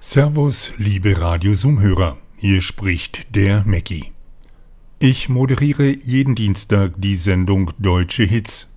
Servus, liebe Radio-Zoom-Hörer, hier spricht der Mackie. Ich moderiere jeden Dienstag die Sendung Deutsche Hits.